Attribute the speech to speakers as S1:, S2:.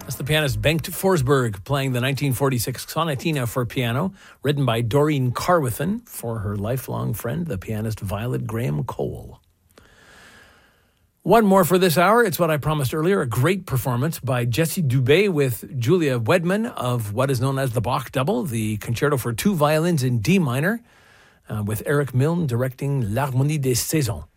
S1: That's the pianist Bengt Forsberg playing the 1946 Sonatina for piano, written by Doreen Carwithen for her lifelong friend, the pianist Violet Graham Cole. One more for this hour. It's what I promised earlier, a great performance by Jessie Dubé with Julia Wedman of what is known as the Bach Double, the concerto for two violins in D minor, with Eric Milne directing L'Harmonie des Saisons.